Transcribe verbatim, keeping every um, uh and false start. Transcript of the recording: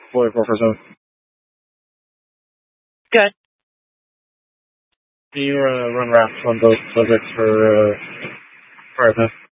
forty-four for zone. Good. Can you uh, run wraps on both subjects for uh, fire test?